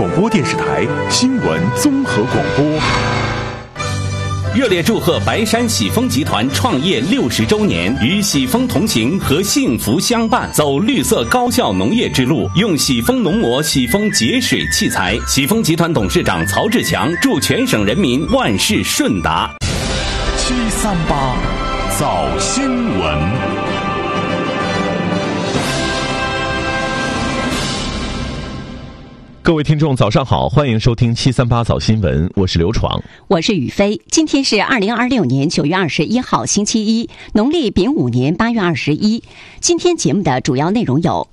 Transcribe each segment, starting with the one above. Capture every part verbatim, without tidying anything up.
广播电视台新闻综合广播。 热烈祝贺白山喜丰集团创业六十周年，与喜丰同行和幸福相伴，走绿色高效农业之路，用喜丰农膜、喜丰节水器材。喜丰集团董事长曹志强祝全省人民万事顺达。 七三八早新闻。 各位听众早上好，欢迎收听七三八早新闻，我是刘闯， 我是雨飞。今天是二零二六年九月二十一号星期一，农历丙午年八月二十一。今天节目的主要内容有：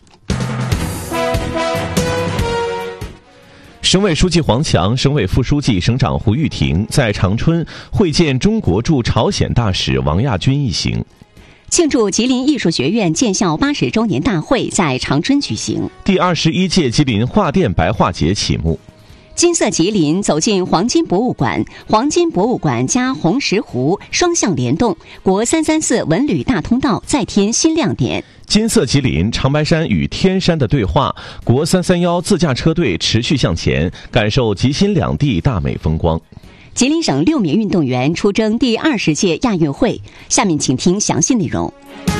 省委书记黄强、省委副书记、省长胡玉婷在长春会见中国驻朝鲜大使王亚军一行。 庆祝吉林艺术学院建校八十周年大会在长春举行。 第二十一届吉林画电白画节启幕。 金色吉林走进黄金博物馆，黄金博物馆加红石湖双向联动，国三三四文旅大通道再添新亮点。 金色吉林长白山与天山的对话，国三三一自驾车队持续向前，感受吉新两地大美风光。 吉林省六名运动员出征第二十届亚运会，下面请听详细内容。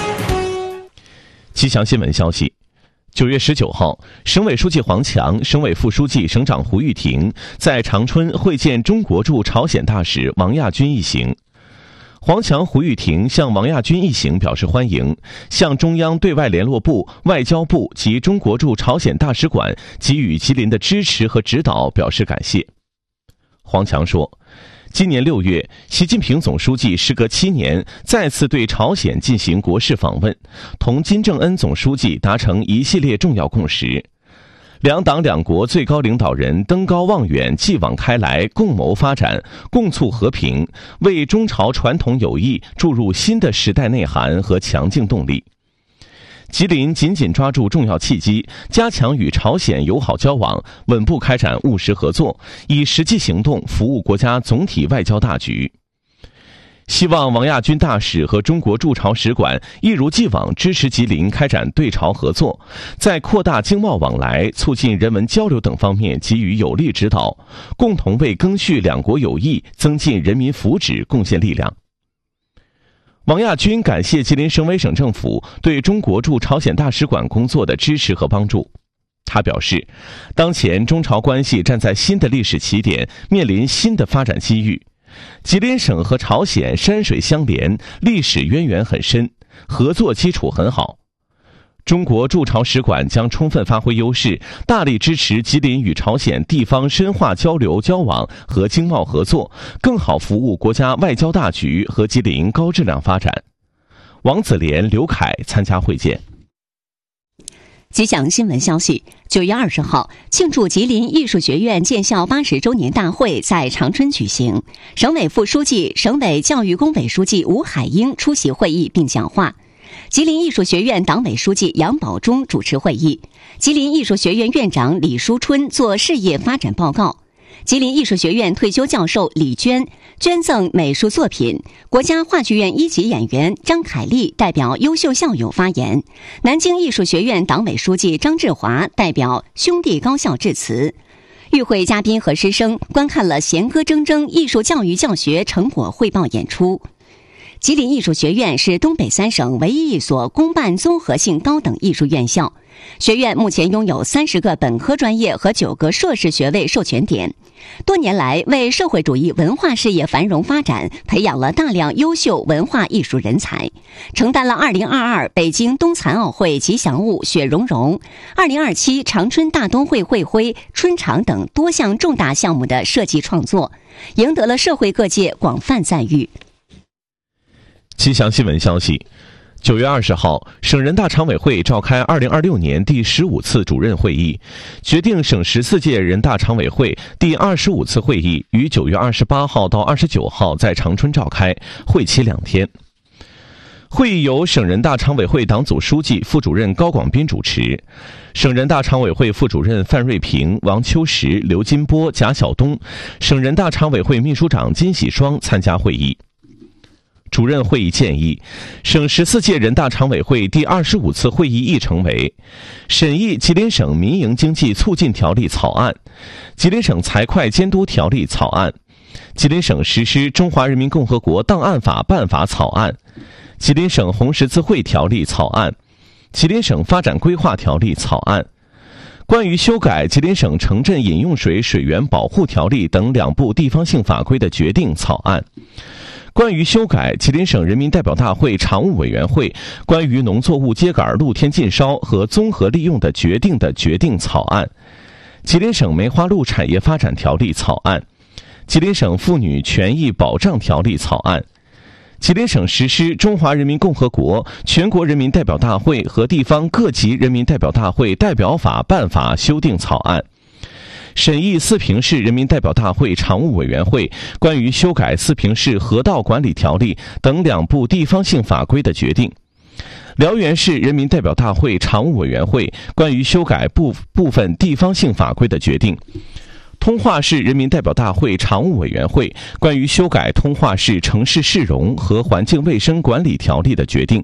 吉祥新闻消息：九月十九号，省委书记黄强、省委副书记、省长胡玉婷在长春会见中国驻朝鲜大使王亚军一行。黄强、胡玉婷向王亚军一行表示欢迎，向中央对外联络部、外交部及中国驻朝鲜大使馆给予吉林的支持和指导表示感谢。黄强说，今年六月，习近平总书记时隔七年再次对朝鲜进行国事访问，同金正恩总书记达成一系列重要共识。两党两国最高领导人登高望远，继往开来，共谋发展，共促和平，为中朝传统友谊注入新的时代内涵和强劲动力。吉林紧紧抓住重要契机，加强与朝鲜友好交往，稳步开展务实合作，以实际行动服务国家总体外交大局。希望王亚军大使和中国驻朝使馆一如既往支持吉林开展对朝合作，在扩大经贸往来、促进人文交流等方面给予有力指导，共同为赓续两国友谊、增进人民福祉贡献力量。王亚军感谢吉林省委省政府对中国驻朝鲜大使馆工作的支持和帮助。他表示，当前中朝关系站在新的历史起点，面临新的发展机遇。吉林省和朝鲜山水相连，历史渊源很深，合作基础很好。中国驻朝使馆将充分发挥优势，大力支持吉林与朝鲜地方深化交流交往和经贸合作，更好服务国家外交大局和吉林高质量发展。王子莲、刘凯参加会见。 吉祥新闻消息：九月二十号，庆祝吉林艺术学院建校八十周年大会在长春举行。省委副书记、省委教育工委书记吴海英出席会议并讲话。吉林艺术学院党委书记杨宝忠主持会议，吉林艺术学院院长李书春作事业发展报告。吉林艺术学院退休教授李娟捐赠美术作品，国家话剧院一级演员张凯丽代表优秀校友发言，南京艺术学院党委书记张志华代表兄弟高校致辞。与会嘉宾和师生观看了弦歌铮铮艺术教育教学成果汇报演出。吉林艺术学院是东北三省唯一一所公办综合性高等艺术院校，学院目前拥有三十个本科专业和九个硕士学位授权点，多年来为社会主义文化事业繁荣发展培养了大量优秀文化艺术人才，承担了二零二二北京冬残奥会吉祥物雪融融、二零二七长春大冬会会徽、春场等多项重大项目的设计创作，赢得了社会各界广泛赞誉。 吉祥新闻消息：九月二十号，省人大常委会召开二零二六年第十五次主任会议，决定省十四届人大常委会第二十五次会议于九月二十八号到二十九号在长春召开，会期两天。会议由省人大常委会党组书记、副主任高广斌主持，省人大常委会副主任范瑞平、王秋实、刘金波、贾晓东，省人大常委会秘书长金喜双参加会议。 主任会议建议，省十四届人大常委会第二十五次会议议程为：审议《吉林省民营经济促进条例》草案、吉林省财会监督条例草案、吉林省实施《中华人民共和国档案法》办法草案、吉林省红十字会条例草案、吉林省发展规划条例草案、关于修改吉林省城镇饮用水水源保护条例等两部地方性法规的决定草案、关于修改吉林省人民代表大会常务委员会关于农作物秸秆露天禁烧和综合利用的决定的决定草案、吉林省梅花鹿产业发展条例草案、吉林省妇女权益保障条例草案、吉林省实施《中华人民共和国全国人民代表大会和地方各级人民代表大会代表法办法》修订草案，审议四平市人民代表大会常务委员会关于修改四平市河道管理条例等两部地方性法规的决定，辽源市人民代表大会常务委员会关于修改部部分地方性法规的决定，通化市人民代表大会常务委员会关于修改通化市城市市容和环境卫生管理条例的决定，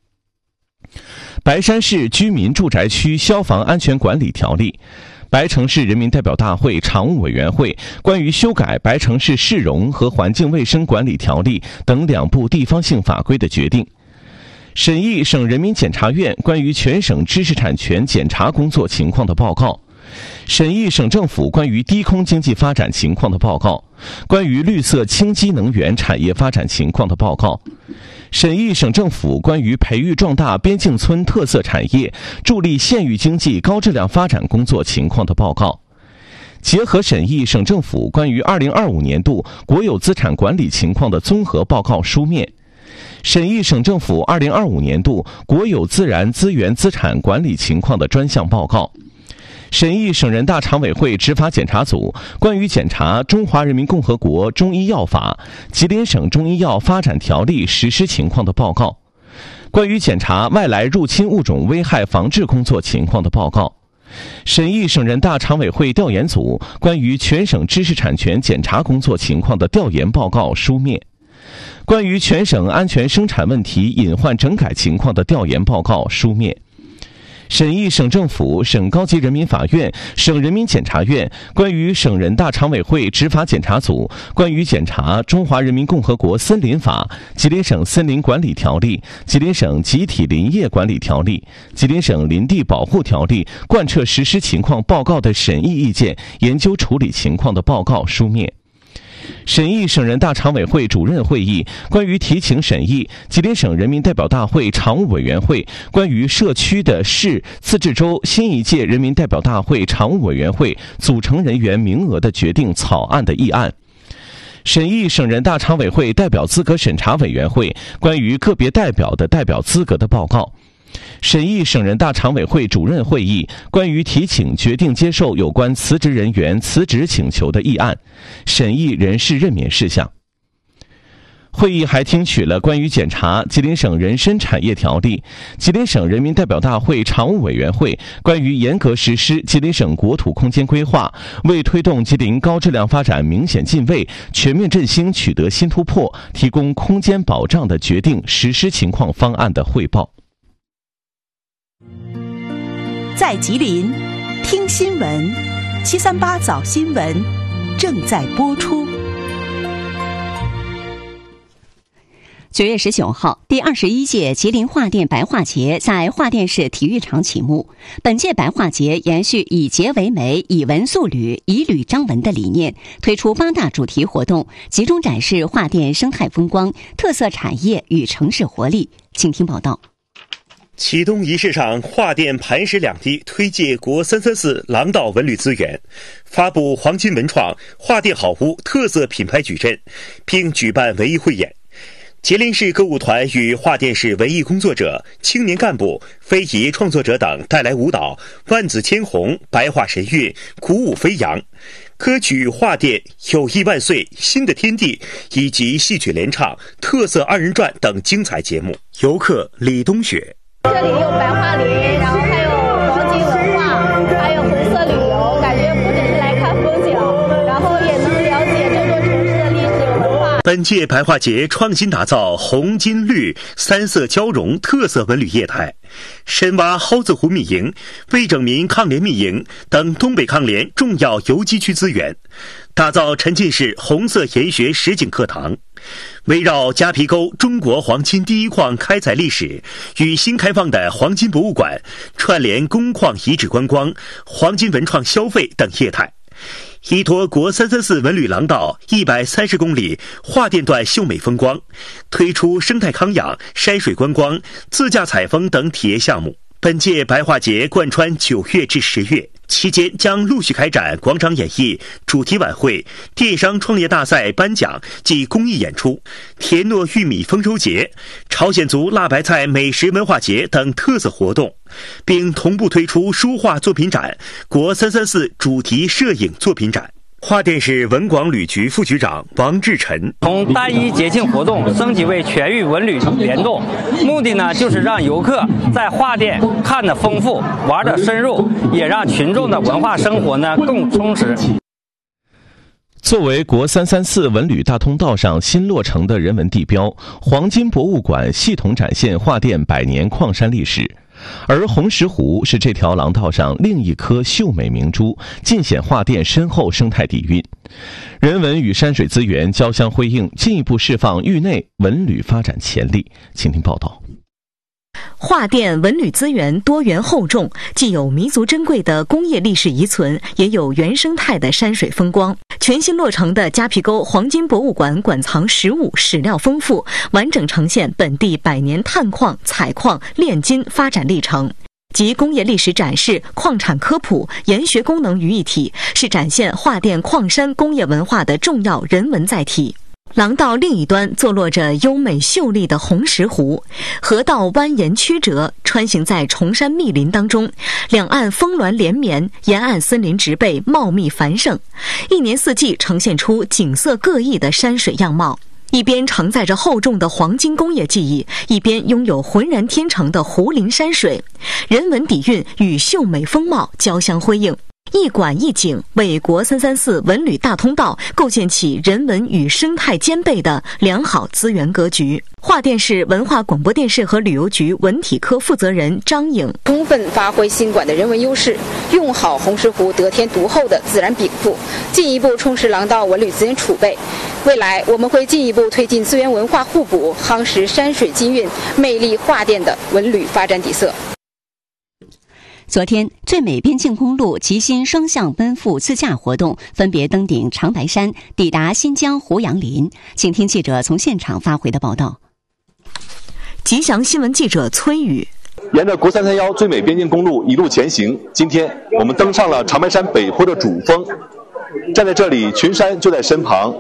白山市居民住宅区消防安全管理条例，白城市人民代表大会常务委员会关于修改白城市市容和环境卫生管理条例等两部地方性法规的决定，审议省人民检察院关于全省知识产权检查工作情况的报告，审议省政府关于低空经济发展情况的报告，关于绿色清基能源产业发展情况的报告，审议省政府关于培育壮大边境村特色产业、助力县域经济高质量发展工作情况的报告，结合审议省政府关于二零二五年度国有资产管理情况的综合报告书面，审议省政府二零二五年度国有自然资源资产管理情况的专项报告，审议省人大常委会执法检查组关于检查《中华人民共和国中医药法》、吉林省中医药发展条例实施情况的报告，关于检查外来入侵物种危害防治工作情况的报告，审议省人大常委会调研组关于全省知识产权检查工作情况的调研报告书面，关于全省安全生产问题隐患整改情况的调研报告书面，审议省政府、省高级人民法院、省人民检察院关于省人大常委会执法检查组关于检查《中华人民共和国森林法》、吉林省森林管理条例、吉林省集体林业管理条例、吉林省林地保护条例贯彻实施情况报告的审议意见、研究处理情况的报告书面，审议省人大常委会主任会议关于提请审议吉林省人民代表大会常务委员会关于社区的市自治州新一届人民代表大会常务委员会组成人员名额的决定草案的议案，审议省人大常委会代表资格审查委员会关于个别代表的代表资格的报告，审议省人大常委会主任会议关于提请决定接受有关辞职人员辞职请求的议案，审议人事任免事项。会议还听取了关于检查吉林省人身产业条例、吉林省人民代表大会常务委员会关于严格实施吉林省国土空间规划，为推动吉林高质量发展明显进位、全面振兴取得新突破，提供空间保障的决定实施情况方案的汇报。 在吉林听新闻，七三八早新闻正在播出。 九月十九号，第二十一届吉林话电白话节在话电市体育场启幕。本届白话节延续以节为媒、以文塑旅、以旅彰文的理念，推出八大主题活动，集中展示话电生态风光、特色产业与城市活力。请听报道。 启动仪式上，话电磐石两地推介国三三四廊道文旅资源，发布黄金文创话电好屋特色品牌矩阵，并举办文艺汇演。吉林市歌舞团与话电市文艺工作者、青年干部、非遗创作者等带来舞蹈《万紫千红》、白话神韵、鼓舞飞扬，歌曲《话电》、友谊万岁、新的天地以及戏曲联唱、特色二人转等精彩节目。游客李冬雪： 这里有白桦林，然后还有黄金文化，还有红色旅游，感觉不只是来看风景，然后也能了解这座城市的历史文化， 本届白化节创新打造红金绿三色交融特色文旅业态，深挖蒿子湖密营、魏拯民抗联密营等东北抗联重要游击区资源，打造沉浸式红色研学实景课堂，围绕夹皮沟中国黄金第一矿开采历史与新开放的黄金博物馆，串联工矿遗址观光、黄金文创消费等业态，依托国三三四文旅廊道一百三十公里桦甸段秀美风光，推出生态康养、山水观光、自驾采风等体验项目。本届白化节贯穿九月至十月，期间将陆续开展广场演艺、主题晚会、电商创业大赛颁奖及公益演出、田糯玉米丰收节、朝鲜族辣白菜美食文化节等特色活动，并同步推出书画作品展、国三三四主题摄影作品展。桦甸市文广旅局副局长王志晨： 从单一节庆活动升级为全域文旅联动，目的呢就是让游客在桦甸看得丰富、玩得深入，也让群众的文化生活呢更充实。 作为国三三四文旅大通道上新落成的人文地标，黄金博物馆系统展现桦甸百年矿山历史。而红石湖是这条廊道上另一颗秀美明珠，尽显桦甸深厚生态底蕴。人文与山水资源交相辉映，进一步释放域内文旅发展潜力。请听报道。 桦甸文旅资源多元厚重，既有弥足珍贵的工业历史遗存，也有原生态的山水风光。全新落成的夹皮沟黄金博物馆馆藏实物史料丰富，完整呈现本地百年探矿、采矿、炼金发展历程，集工业历史展示、矿产科普、研学功能于一体，是展现桦甸矿山工业文化的重要人文载体。廊道另一端坐落着优美秀丽的红石湖，河道蜿蜒曲折，穿行在崇山密林当中，两岸峰峦连绵，沿岸森林植被茂密繁盛，一年四季呈现出景色各异的山水样貌。一边承载着厚重的黄金工业记忆，一边拥有浑然天成的湖林山水，人文底蕴与秀美风貌交相辉映。一馆一景，为国三三四文旅大通道构建起人文与生态兼备的良好资源格局。桦甸市文化广播电视和旅游局文体科负责人张颖： 充分发挥新馆的人文优势，用好红石湖得天独厚的自然禀赋，进一步充实廊道文旅资源储备。未来我们会进一步推进资源文化互补，夯实山水金韵，魅力桦甸的文旅发展底色。 昨天，最美边境公路吉新双向奔赴自驾活动分别登顶长白山，抵达新疆胡杨林。请听记者从现场发回的报道。 吉祥新闻记者崔宇： 沿着国三三一最美边境公路一路前行，今天我们登上了长白山北坡的主峰。站在这里，群山就在身旁。